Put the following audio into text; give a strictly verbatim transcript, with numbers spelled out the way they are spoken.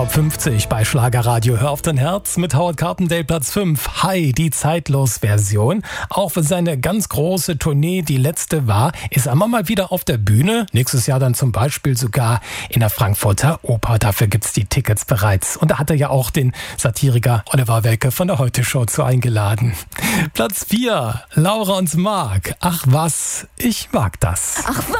Top fünfzig bei Schlagerradio. Hör auf dein Herz mit Howard Carpendale Platz fünf. Hi, die Zeitlos-Version. Auch für seine ganz große Tournee, die letzte war, ist er immer mal wieder auf der Bühne. Nächstes Jahr dann zum Beispiel sogar in der Frankfurter Oper. Dafür gibt's die Tickets bereits. Und da hat er ja auch den Satiriker Oliver Welke von der Heute-Show zu eingeladen. Platz vier. Laura und Marc. Ach was, ich mag das. Ach was.